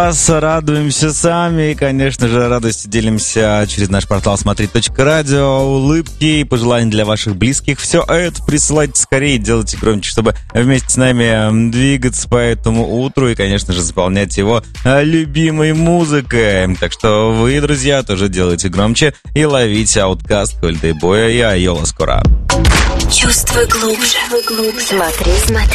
Радуемся сами и, конечно же, радостью делимся через наш портал смотри.радио. Улыбки и пожелания для ваших близких. Все это присылайте скорее, делайте громче, чтобы вместе с нами двигаться по этому утру и, конечно же, заполнять его любимой музыкой. Так что вы, друзья, тоже делайте громче и ловите Outkast, Coldplay и Айова скоро. Чувствуй глубже. Смотри.